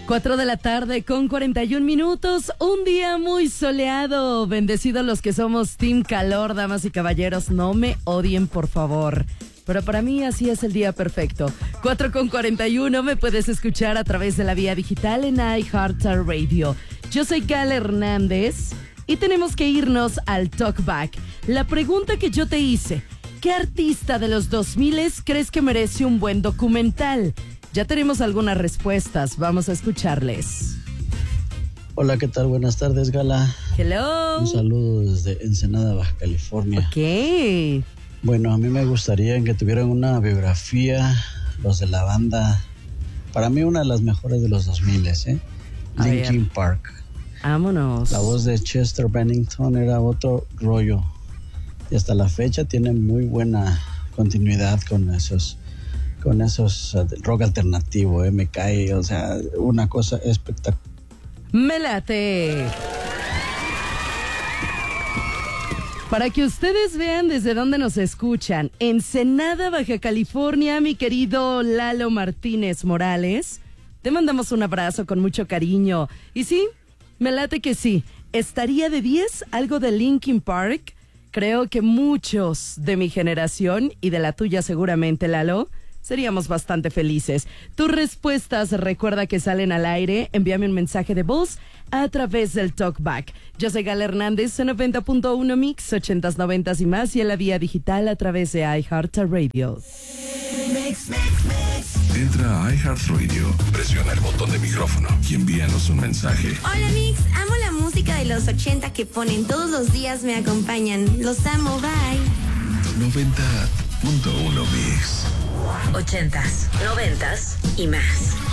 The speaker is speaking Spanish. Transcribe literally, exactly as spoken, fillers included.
Cuatro de la tarde con cuarenta y un minutos, un día muy soleado, bendecidos los que somos Team Calor, damas y caballeros, no me odien por favor, pero para mí así es el día perfecto. Cuatro con cuarenta y uno, me puedes escuchar a través de la vía digital en iHeartRadio. Yo soy Gala Hernández y tenemos que irnos al Talkback. La pregunta que yo te hice, ¿qué artista de los dos mil crees que merece un buen documental? Ya tenemos algunas respuestas, vamos a escucharles. Hola, ¿qué tal? Buenas tardes, Gala. Hello. Un saludo desde Ensenada, Baja California. Ok. Bueno, a mí me gustaría que tuvieran una biografía, los de la banda, para mí una de las mejores de los dos mil, ¿eh? A Linkin ver. Park. Vámonos. La voz de Chester Bennington era otro rollo. Y hasta la fecha tiene muy buena continuidad con esos... con esos uh, rock alternativo, eh, me cae, o sea, una cosa espectacular. Me late. Para que ustedes vean desde dónde nos escuchan, Ensenada, Baja California, mi querido Lalo Martínez Morales, te mandamos un abrazo con mucho cariño. Y sí, me late que sí, estaría de diez algo de Linkin Park. Creo que muchos de mi generación y de la tuya seguramente, Lalo, seríamos bastante felices. Tus respuestas, recuerda que salen al aire. Envíame un mensaje de voz a través del Talkback. Yo soy Gala Hernández, en noventa punto uno Mix, ochentas, noventas y más, y en la vía digital a través de iHeartRadio. Mix, mix, mix. Entra a iHeartRadio, presiona el botón de micrófono y envíanos un mensaje. Hola Mix, amo la música de los ochenta que ponen todos los días, me acompañan. Los amo, bye. noventa punto uno Mix. Ochentas, noventas y más.